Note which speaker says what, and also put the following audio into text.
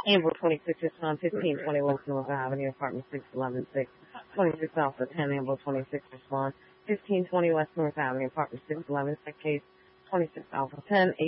Speaker 1: Amber 26 respond 1520 West North Avenue, apartment 6116. 26 Alpha 10 Amber 26 respond 1520 West North Avenue, apartment 611. Case 26 Alpha 10.